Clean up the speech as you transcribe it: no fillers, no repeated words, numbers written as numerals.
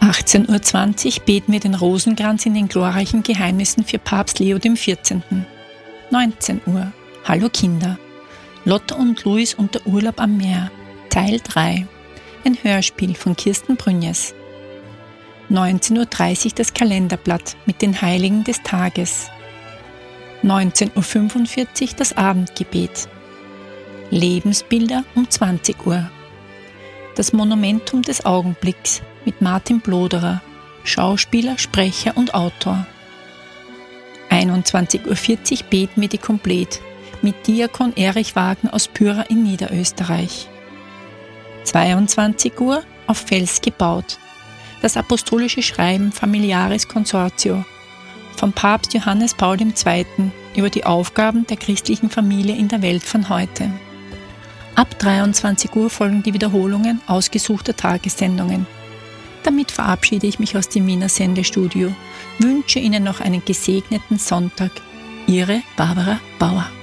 18:20 Uhr beten wir den Rosenkranz in den glorreichen Geheimnissen für Papst Leo XIV. 19 Uhr. Hallo Kinder. Lotta und Luis und der Urlaub am Meer. Teil 3. Ein Hörspiel von Kirsten Brünjes. 19:30 Uhr das Kalenderblatt mit den Heiligen des Tages. 19:45 Uhr das Abendgebet. Lebensbilder um 20 Uhr. Das Monumentum des Augenblicks mit Martin Bloderer, Schauspieler, Sprecher und Autor. 21:40 Uhr beten wir die Komplet mit Diakon Erich Wagner aus Pyra in Niederösterreich. 22 Uhr auf Fels gebaut. Das apostolische Schreiben Familiaris Consortio von Papst Johannes Paul II. Über die Aufgaben der christlichen Familie in der Welt von heute. Ab 23 Uhr folgen die Wiederholungen ausgesuchter Tagessendungen. Damit verabschiede ich mich aus dem Wiener Sendestudio, wünsche Ihnen noch einen gesegneten Sonntag. Ihre Barbara Bauer.